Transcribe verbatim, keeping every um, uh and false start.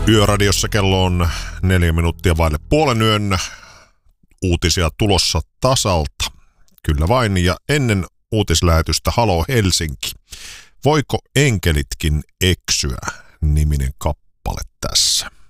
Yöradiossa kello on neljä minuuttia vaille puolen yön. Uutisia tulossa tasalta. Kyllä vain, ja ennen uutislähetystä Halo Helsinki. Voiko enkelitkin eksyä? Niminen kappale tässä.